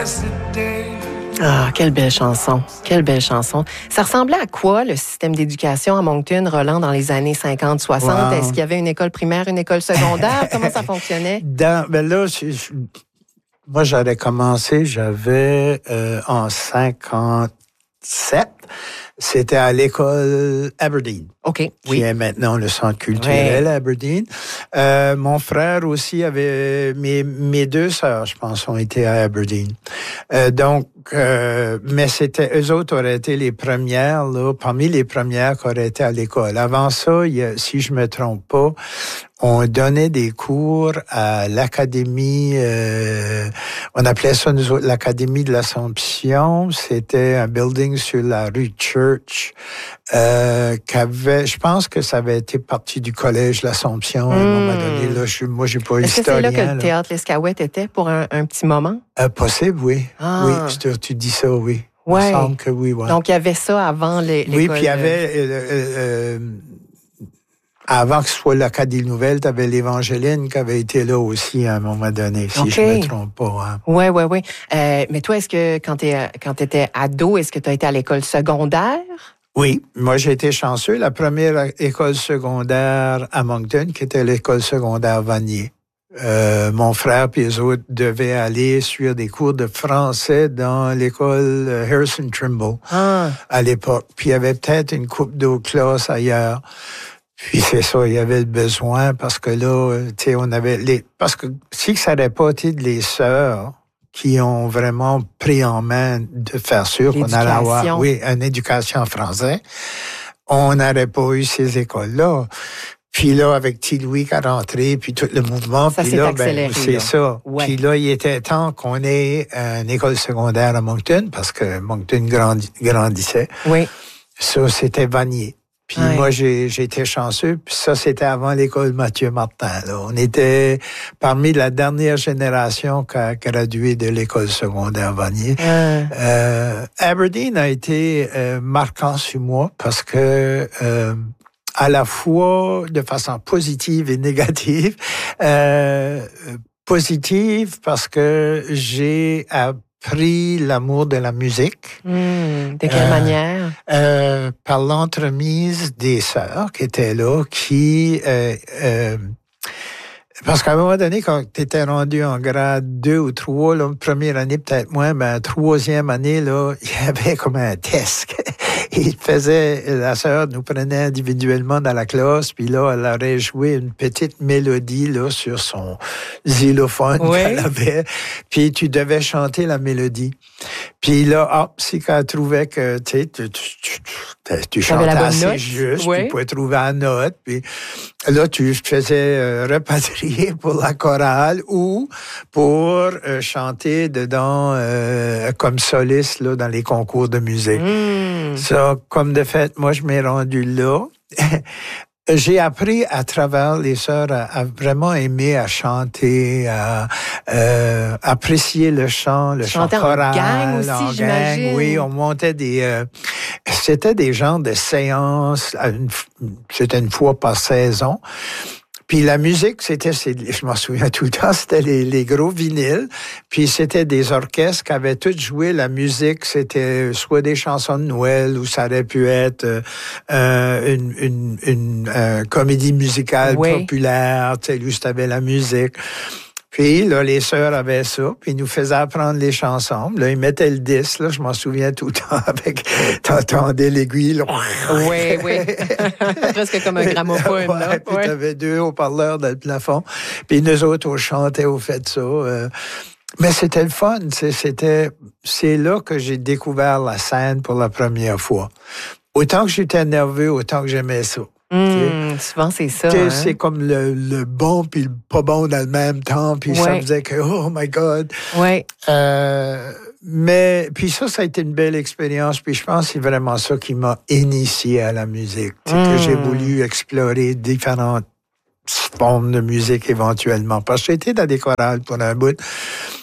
Ah, quelle belle chanson. Quelle belle chanson. Ça ressemblait à quoi, le système d'éducation à Moncton, Roland, dans les années 50-60? Wow. Est-ce qu'il y avait une école primaire, une école secondaire? Comment ça fonctionnait? Moi, j'avais commencé, en 57. C'était à l'école Aberdeen. OK, qui est maintenant le centre culturel Aberdeen. Mon frère aussi avait... Mes deux sœurs, je pense, ont été à Aberdeen. Mais eux autres auraient été les premières, là, parmi les premières qui auraient été à l'école. Avant ça, si je me trompe pas, on donnait des cours à l'académie, on appelait ça nous autres l'académie de l'Assomption. C'était un building sur la rue Church, je pense que ça avait été partie du collège l'Assomption à un moment donné. Là, moi, j'ai pas historien. Est-ce que c'est là que le théâtre L'Escaouette était pour un petit moment? Possible, oui. Ah. Oui, tu dis ça, oui. Ouais. Il me semble que oui, ouais. Donc, il y avait ça avant l'école. Oui, puis il y avait... avant que ce soit l'Acadie Nouvelle, tu avais l'Évangéline qui avait été là aussi à un moment donné, si je ne me trompe pas. Hein. Oui. Mais toi, est-ce que quand tu étais ado, est-ce que tu as été à l'école secondaire? Oui, moi j'ai été chanceux. La première école secondaire à Moncton, qui était l'école secondaire Vanier. Mon frère et les autres devaient aller suivre des cours de français dans l'école Harrison Trimble à l'époque. Puis il y avait peut-être une couple d'autres classes ailleurs. Puis c'est ça, il y avait le besoin parce que là, tu sais, on avait parce que si ça n'aurait pas été les sœurs qui ont vraiment pris en main de faire sûr qu'on allait avoir, une éducation en français, on n'aurait pas eu ces écoles-là. Puis là, avec T. Louis qui est rentré, puis tout le mouvement, ça puis s'est là, accéléré, c'est ça. Ouais. Puis là, il était temps qu'on ait une école secondaire à Moncton parce que Moncton grandissait. Oui. Ça, c'était Vanier. Puis moi, j'ai été chanceux. Puis ça, c'était avant l'école Mathieu Martin. Là. On était parmi la dernière génération qui a gradué de l'école secondaire Vanier. Aberdeen a été marquant sur moi parce que à la fois de façon positive et négative. Positive parce que j'ai appris l'amour de la musique. De quelle manière? Par l'entremise des sœurs qui étaient là, parce qu'à un moment donné, quand tu étais rendu en grade 2 ou 3, là, première année peut-être moins, mais troisième année, là, il y avait comme un test. La sœur nous prenait individuellement dans la classe, puis là, elle aurait joué une petite mélodie, là, sur son xylophone qu'elle avait, puis tu devais chanter la mélodie. Puis là, si elle trouvait que, tu sais, tu chantais assez juste, tu pouvais trouver la note, puis là, tu faisais repatrier pour la chorale ou pour chanter dedans comme soliste là, dans les concours de musique. Ça, comme de fait, moi, je m'ai rendu là. J'ai appris à travers les sœurs à vraiment aimer à chanter, à apprécier le chant choral. En gang aussi, j'imagine. Oui, on montait c'était des genres de séances, c'était une fois par saison. Puis la musique, je m'en souviens tout le temps, c'était les gros vinyles. Puis c'était des orchestres qui avaient tous joué la musique. C'était soit des chansons de Noël ou ça aurait pu être une comédie musicale populaire, tu sais, juste avec la musique. Puis là, les sœurs avaient ça, puis ils nous faisaient apprendre les chansons. Là, ils mettaient le disque, là, je m'en souviens tout le temps, t'entendais l'aiguille, là. Oui. Presque comme un gramophone, là. Puis t'avais 2 haut-parleurs dans le plafond. Puis nous autres, on chantait au fait de ça. Mais c'était le fun. C'est là que j'ai découvert la scène pour la première fois. Autant que j'étais nerveux, autant que j'aimais ça. Souvent, c'est ça. C'est comme le bon puis le pas bon dans le même temps. Puis ça me faisait que, oh my God. Oui. Mais puis ça a été une belle expérience. Puis je pense que c'est vraiment ça qui m'a initié à la musique. Que j'ai voulu explorer différentes formes de musique éventuellement. Parce que j'ai été dans des chorales pour un bout.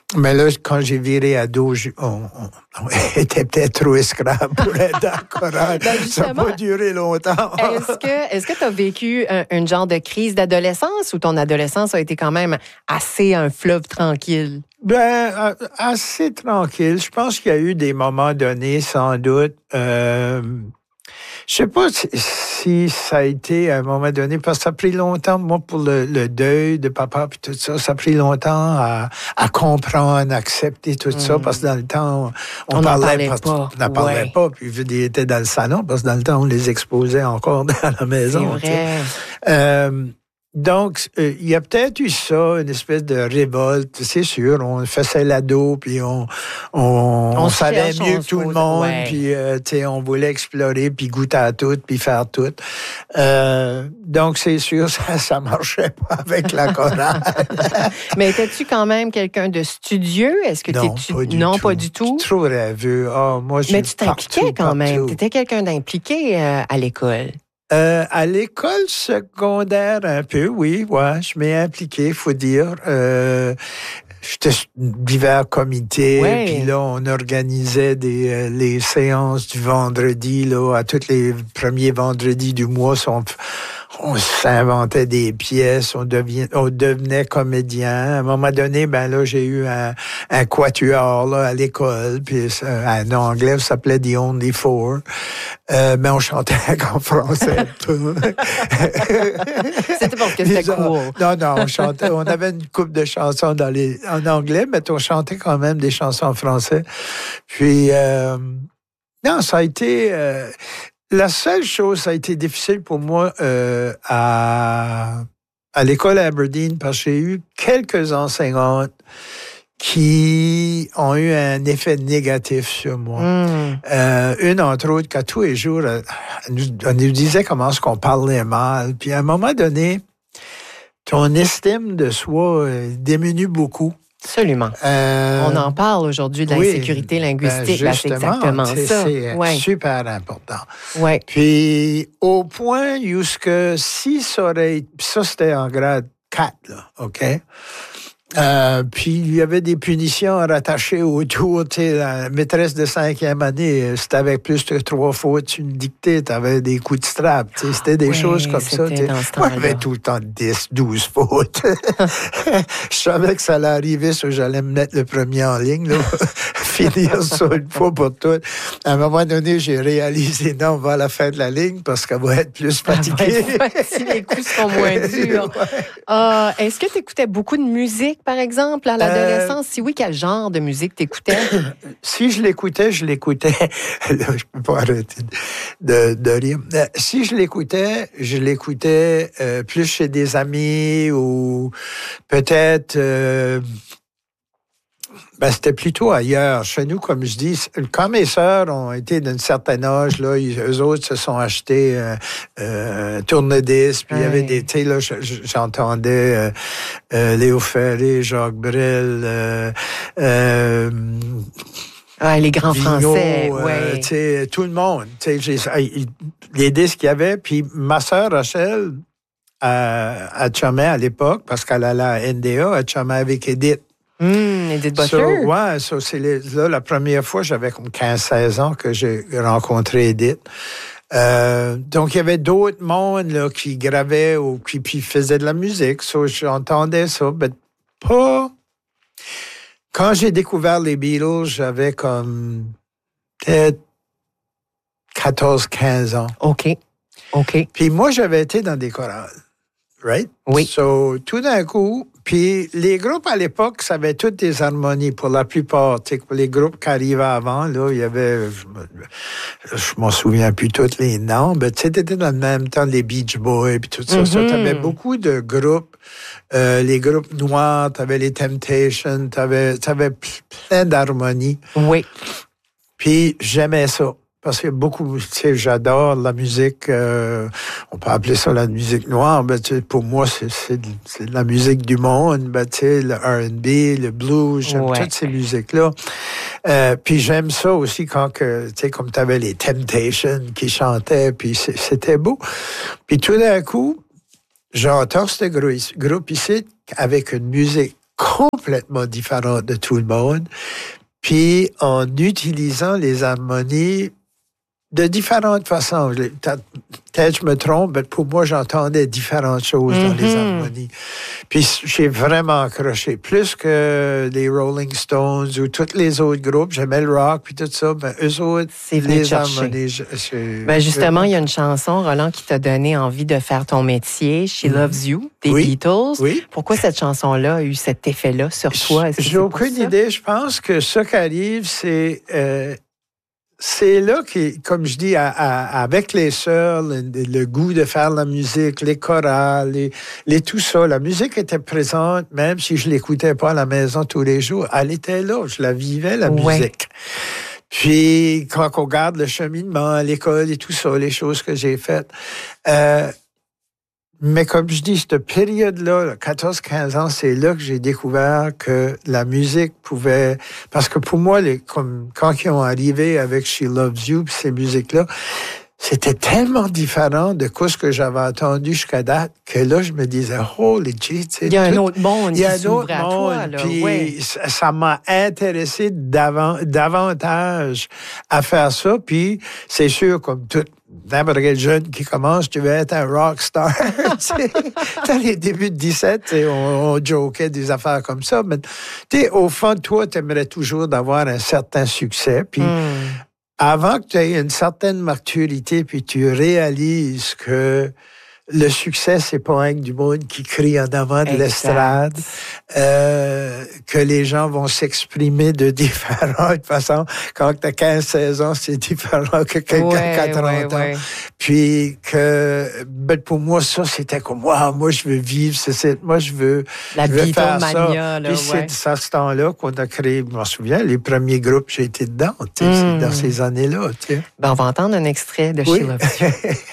Mais là, quand j'ai viré ado, on était peut-être trop esclave pour être dans le chorale. Ça n'a pas duré longtemps. Est-ce que tu as vécu un genre de crise d'adolescence ou ton adolescence a été quand même assez un fleuve tranquille? Assez tranquille. Je pense qu'il y a eu des moments donnés, sans doute. Je sais pas si ça a été à un moment donné, parce que ça a pris longtemps, moi, pour le deuil de papa puis tout ça, ça a pris longtemps à comprendre, à accepter tout ça, parce que dans le temps, on parlait pas. On n'en parlait pas, puis il était dans le salon, parce que dans le temps, on les exposait encore dans la maison. C'est vrai. Donc, il y a peut-être eu ça, une espèce de révolte, c'est sûr. On faisait l'ado, puis on savait mieux que tout le monde, puis on voulait explorer, puis goûter à tout, puis faire tout. Donc, c'est sûr, ça marchait pas avec la chorale. Mais étais-tu quand même quelqu'un de studieux? Est-ce que pas du tout? Trop rêveux. Mais tu t'impliquais quand même. Tu étais quelqu'un d'impliqué à l'école. À l'école secondaire, un peu, oui, je m'ai impliqué, faut dire. J'étais divers comités, puis là, on organisait les séances du vendredi, là, à tous les premiers vendredis du mois, on s'inventait des pièces, on devenait comédien. À un moment donné, là, j'ai eu un quatuor, là, à l'école, puis en anglais, ça s'appelait The Only Four. Mais on chantait en français. C'était parce que c'était cool. Non, on chantait, on avait une couple de chansons en anglais, mais on chantait quand même des chansons en français. Puis, non, ça a été... la seule chose, ça a été difficile pour moi à l'école à Aberdeen, parce que j'ai eu quelques enseignantes qui ont eu un effet négatif sur moi. Une, entre autres, qu'à tous les jours, on nous disait comment est-ce qu'on parlait mal. Puis à un moment donné, ton estime de soi diminue beaucoup. Absolument. On en parle aujourd'hui de l'insécurité linguistique. C'est exactement ça. C'est super important. Ouais. Puis, au point où si ça aurait... Ça, c'était en grade 4, là, OK? Puis, il y avait des punitions rattachées autour. Tu sais, la maîtresse de 5e année, si t'avais plus de 3 fautes, tu me dictais, t'avais des coups de strap. Tu sais, c'était des choses comme ça. Moi, j'avais tout le temps 10, 12 fautes. Je savais que ça allait arriver, j'allais me mettre le premier en ligne, là, finir ça une fois pour toutes. À un moment donné, j'ai réalisé, non, on va à la fin de la ligne parce qu'elle va être plus fatiguée. Si les coups seront moins durs. Est-ce que tu écoutais beaucoup de musique, par exemple, à l'adolescence? Si oui, quel genre de musique t'écoutais? Si je l'écoutais, là, je peux pas arrêter de rire. Si je l'écoutais plus chez des amis ou peut-être... c'était plutôt ailleurs. Chez nous, comme je dis, quand mes sœurs ont été d'un certain âge, là, eux autres se sont achetés tourne-disques, puis il y avait des... Tu sais, là, j'entendais Léo Ferré, Jacques Brel... les grands Vigneault, français, tout le monde. Les disques qu'il y avait, puis ma sœur Rachel, elle chumait à l'époque, parce qu'elle allait à NDA, elle chumait avec Edith. Edith Butler. C'est là, la première fois, j'avais comme 15-16 ans que j'ai rencontré Edith. Donc, il y avait d'autres mondes là, qui gravaient ou qui faisaient de la musique. J'entendais ça, mais pas... Quand j'ai découvert les Beatles, j'avais comme peut-être 14-15 ans. OK. Puis moi, j'avais été dans des chorales, right? Oui. Tout d'un coup, puis les groupes à l'époque, ça avait toutes des harmonies pour la plupart. Tu sais, pour les groupes qui arrivaient avant, là, il y avait, je m'en souviens plus tous les noms, mais tu sais, t'étais dans le même temps les Beach Boys puis tout ça. T'avais beaucoup de groupes, les groupes noirs, t'avais les Temptations, t'avais plein d'harmonies. Oui. Puis j'aimais ça. Parce qu'il y a beaucoup, tu sais, j'adore la musique, on peut appeler ça la musique noire, mais tu sais, pour moi, c'est de la musique du monde, ben, tu sais, le R&B, le blues, j'aime toutes ces musiques-là. Puis j'aime ça aussi quand que, tu sais, comme tu avais les Temptations qui chantaient, puis c'était beau. Puis tout d'un coup, j'entends ce groupe ici avec une musique complètement différente de tout le monde, puis en utilisant les harmonies de différentes façons. Peut-être je me trompe, mais pour moi, j'entendais différentes choses dans les harmonies. Puis j'ai vraiment accroché. Plus que les Rolling Stones ou tous les autres groupes. J'aimais le rock puis tout ça, mais eux autres, les harmonies... Ben justement, il y a une chanson, Roland, qui t'a donné envie de faire ton métier, She Loves You, des Beatles. Oui. Pourquoi cette chanson-là a eu cet effet-là sur toi? J'ai aucune idée. Je pense que ce qui arrive, c'est là que, comme je dis, avec les sœurs, le goût de faire la musique, les chorales, les tout ça, la musique était présente, même si je l'écoutais pas à la maison tous les jours. Elle était là, je la vivais, la musique. Puis, quand on regarde le cheminement à l'école et tout ça, les choses que j'ai faites, mais comme je dis, cette période-là, 14-15 ans, c'est là que j'ai découvert que la musique pouvait... Parce que pour moi, quand ils ont arrivé avec She Loves You, ces musiques-là, c'était tellement différent de ce que j'avais entendu jusqu'à date que là, je me disais, holy gee, il y a un autre monde qui s'ouvre à toi. Là, puis ça m'a intéressé davantage à faire ça. Puis c'est sûr, comme n'importe quel jeune qui commence, tu veux être un rock star. Dans les débuts de 17, on jokait des affaires comme ça. Mais au fond de toi, tu aimerais toujours d'avoir un certain succès. Puis avant que tu aies une certaine maturité, puis tu réalises que le succès, c'est pas un du monde qui crie en avant de l'estrade, que les gens vont s'exprimer de différentes façons. Quand tu as 15-16 ans, c'est différent que quelqu'un qui a 30 ans. Puis pour moi, ça, c'était comme, wow, moi, je veux vivre, moi, je veux faire ça. Puis c'est à ce temps-là qu'on a créé, je m'en souviens, les premiers groupes, j'ai été dedans, dans ces années-là. Ben, on va entendre un extrait de She Loves You.